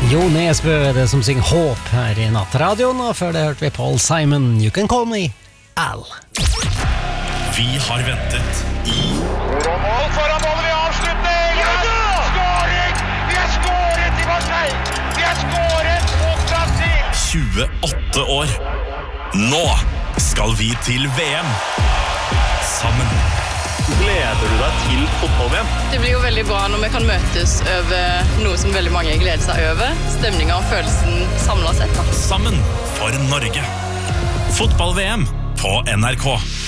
Jo Nesbø er det som synger håp her I nattradioen, og før det hørte vi Paul Simon, You Can Call Me Al. Vi har ventet I Mål foran mål, vi avslutter! Ja! Skåring! Vi har skåret I Marseille! Vi har skåret mot Brasil! 28 år. Nå skal vi til VM. Sammen. Gleder du deg til fotball-VM? Det blir jo veldig bra når vi kan møtes over noe som veldig mange gleder seg over. Stemningen og følelsen samlet sett. Sammen for Norge. Fotball-VM på NRK.